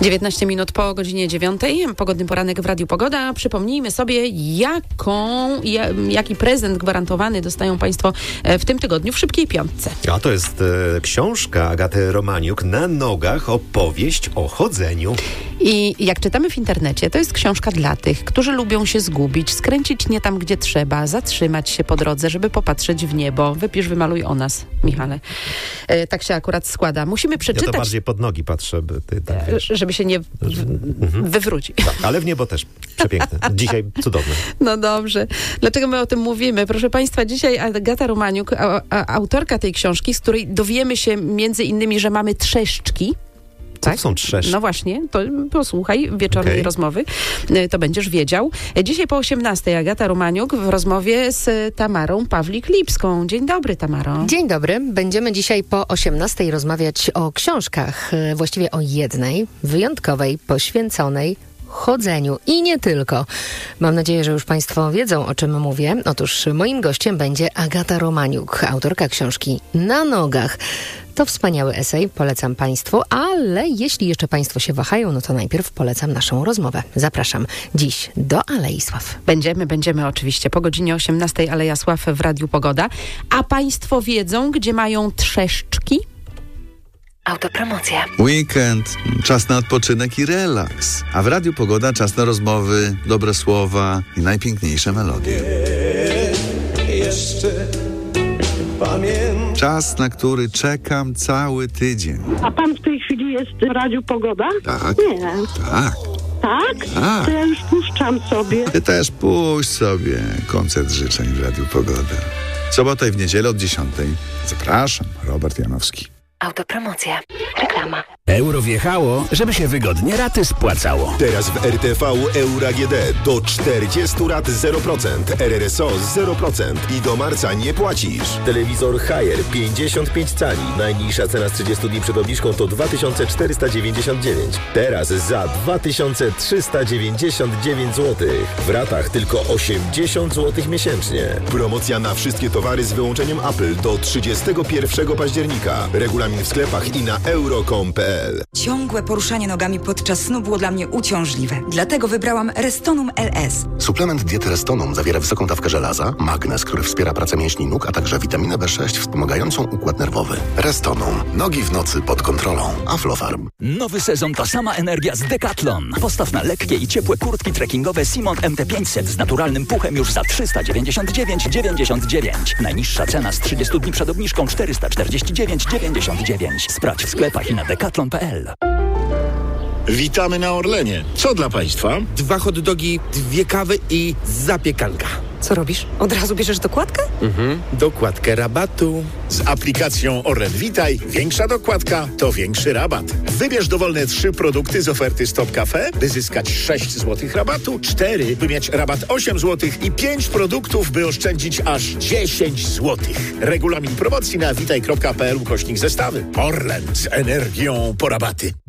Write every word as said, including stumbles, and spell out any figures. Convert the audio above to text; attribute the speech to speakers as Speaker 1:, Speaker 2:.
Speaker 1: dziewiętnaście minut po godzinie dziewiątej. Pogodny poranek w Radiu Pogoda. Przypomnijmy sobie, jaką, jaki prezent gwarantowany dostają Państwo w tym tygodniu w Szybkiej Piątce.
Speaker 2: A to jest e, książka Agaty Romaniuk Na nogach, opowieść o chodzeniu.
Speaker 1: I jak czytamy w internecie, to jest książka dla tych, którzy lubią się zgubić, skręcić nie tam, gdzie trzeba, zatrzymać się po drodze, żeby popatrzeć w niebo. Wypisz, wymaluj o nas, Michale. E, tak się akurat składa. Musimy przeczytać...
Speaker 2: Ja to bardziej pod nogi patrzę, by ty tak wiesz.
Speaker 1: Żeby się nie w...
Speaker 2: mhm.
Speaker 1: wywrócił.
Speaker 2: Tak, ale w niebo też przepiękne. Dzisiaj cudowne.
Speaker 1: No dobrze. Dlaczego my o tym mówimy? Proszę Państwa, dzisiaj Agata Romaniuk, a, a, autorka tej książki, z której dowiemy się między innymi, że mamy trzeszczki.
Speaker 2: Co tak? to są trzeszczki?
Speaker 1: No właśnie, to posłuchaj wieczornej okay. rozmowy, to będziesz wiedział. Dzisiaj po osiemnastej Agata Romaniuk w rozmowie z Tamarą Pawlik-Lipską. Dzień dobry, Tamaro.
Speaker 3: Dzień dobry. Będziemy dzisiaj po osiemnastej rozmawiać o książkach, właściwie o jednej, wyjątkowej, poświęconej chodzeniu i nie tylko. Mam nadzieję, że już Państwo wiedzą, o czym mówię. Otóż moim gościem będzie Agata Romaniuk, autorka książki Na nogach. To wspaniały esej, polecam Państwu, ale jeśli jeszcze Państwo się wahają, no to najpierw polecam naszą rozmowę. Zapraszam dziś do Alei Sław.
Speaker 1: Będziemy, będziemy oczywiście po godzinie osiemnastej Aleja Sław w Radiu Pogoda. A Państwo wiedzą, gdzie mają trzeszczki?
Speaker 3: Autopromocja.
Speaker 4: Weekend, czas na odpoczynek i relaks. A w Radiu Pogoda czas na rozmowy, dobre słowa i najpiękniejsze melodie. Jeszcze pamiętam. Czas, na który czekam cały tydzień.
Speaker 5: A pan w tej chwili jest w Radiu Pogoda?
Speaker 4: Tak.
Speaker 5: Nie.
Speaker 4: Tak.
Speaker 5: Tak?
Speaker 4: Tak.
Speaker 5: To ja już puszczam sobie.
Speaker 4: Ty też puść sobie koncert życzeń w Radiu Pogoda. Sobotę i w niedzielę od dziesiątej. Zapraszam, Robert Janowski.
Speaker 3: Autopromocja. Reklama.
Speaker 6: Euro wjechało, żeby się wygodnie raty spłacało.
Speaker 7: Teraz w R T V Euro A G D do czterdziestu rat zero procent, R R S O zero procent i do marca nie płacisz. Telewizor Haier pięćdziesiąt pięć cali. Najniższa cena z trzydziestu dni przed obniżką to dwa tysiące czterysta dziewięćdziesiąt dziewięć. Teraz za dwa tysiące trzysta dziewięćdziesiąt dziewięć złotych. W ratach tylko osiemdziesiąt złotych miesięcznie. Promocja na wszystkie towary z wyłączeniem Apple do trzydziestego pierwszego października. Regulamin w sklepach i na euro kropka com kropka p l.
Speaker 8: Ciągłe poruszanie nogami podczas snu było dla mnie uciążliwe. Dlatego wybrałam Restonum L S.
Speaker 9: Suplement diety Restonum zawiera wysoką dawkę żelaza, magnez, który wspiera pracę mięśni nóg, a także witaminę B sześć wspomagającą układ nerwowy. Restonum. Nogi w nocy pod kontrolą. Aflofarm.
Speaker 6: Nowy sezon to sama energia z Decathlon. Postaw na lekkie i ciepłe kurtki trekkingowe Simont M T pięćset z naturalnym puchem już za trzysta dziewięćdziesiąt dziewięć dziewięćdziesiąt dziewięć. Najniższa cena z trzydziestu dni przed obniżką czterysta czterdzieści dziewięć dziewięćdziesiąt dziewięć. Sprawdź w sklepach i na decathlon kropka p l.
Speaker 10: Witamy na Orlenie. Co dla Państwa?
Speaker 11: Dwa hot dogi, dwie kawy i zapiekanka.
Speaker 3: Co robisz? Od razu bierzesz dokładkę?
Speaker 11: Mhm, dokładkę rabatu.
Speaker 10: Z aplikacją Orlen Witaj większa dokładka to większy rabat. Wybierz dowolne trzy produkty z oferty Stop Cafe, by zyskać sześć złotych rabatu, cztery, by mieć rabat osiem złotych i pięć produktów, by oszczędzić aż dziesięć złotych. Regulamin promocji na witaj kropka p l ukośnik zestawy. Orlen z energią po rabaty.